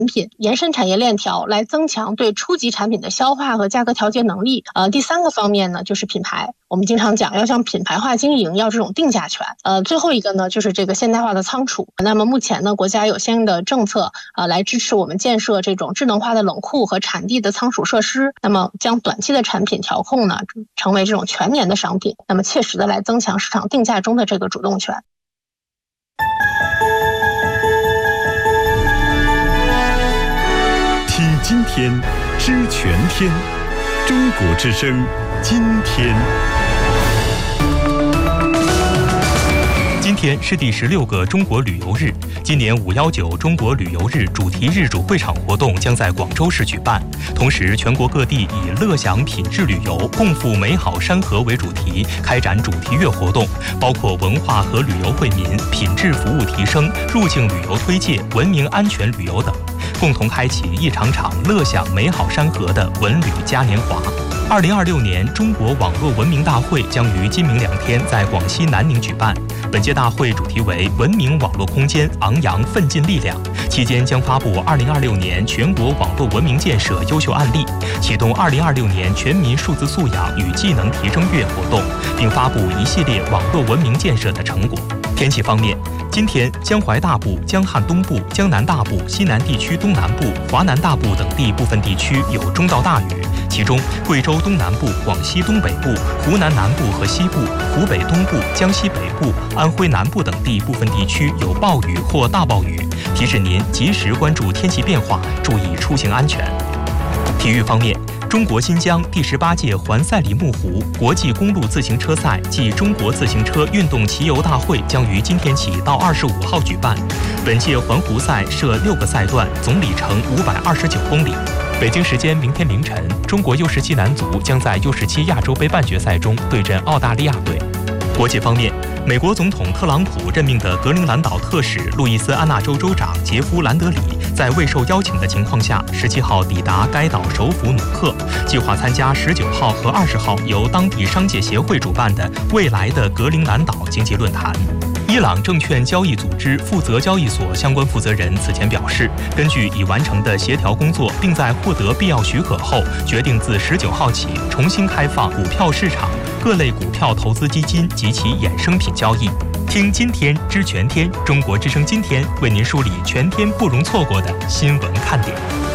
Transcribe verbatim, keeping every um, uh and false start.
品，延伸产业链条，来增强对初级产品的消化和价格调节能力。呃，第三个方面呢，就是品牌。我们经常讲要向品牌化经营，要这种定价权。呃，最后一个呢，就是这个现代化的仓储。那么目前呢，国家有相应的政策，呃，来支持我们建设这种智能化的冷库和产地的仓储设施。那么将短期的产品调控呢，成为这种全年的商品，那么切实的来增强市场定价中的这个主动权。 听今天，知全天，中国之声，今天。 今天是第十六个中国旅游日，今年五一九中国旅游日主题日主会场活动将在广州市举办。同时，全国各地以乐享品质旅游，共赴美好山河为主题，开展主题月活动，包括文化和旅游惠民、品质服务提升、入境旅游推介、文明安全旅游等，共同开启一场场乐享美好山河的文旅嘉年华。二零二六年中国网络文明大会将于今明两天在广西南宁举办。本届大会主题为“文明网络空间，昂扬奋进力量”，期间将发布二零二六年全国网络文明建设优秀案例，启动二零二六年全民数字素养与技能提升月活动，并发布一系列网络文明建设的成果。天气方面，今天江淮大部、江汉东部、江南大部、西南地区东南部、华南大部等地部分地区有中到大雨，其中贵州东南部、广西东北部、湖南南部和西部、湖北东部、江西北部、安徽南部等地部分地区有暴雨或大暴雨，提示您及时关注天气变化，注意出行安全。体育方面，中国新疆第十八届环赛里木湖国际公路自行车赛暨中国自行车运动骑游大会将于今天起到二十五号举办。本届环湖赛设六个赛段，总里程五百二十九公里。北京时间明天凌晨，中国 U 十七男足将在 U 十七亚洲杯半决赛中对阵澳大利亚队。国际方面，美国总统特朗普任命的格陵兰岛特使路易斯安那州州长杰夫·兰德里，在未受邀请的情况下，十七号抵达该岛首府努克，计划参加十九号和二十号由当地商界协会主办的未来的格陵兰岛经济论坛。伊朗证券交易组织负责交易所相关负责人此前表示，根据已完成的协调工作，并在获得必要许可后，决定自十九号起重新开放股票市场、各类股票投资基金及其衍生品交易。听今天知全天，中国之声今天为您梳理全天不容错过的新闻看点。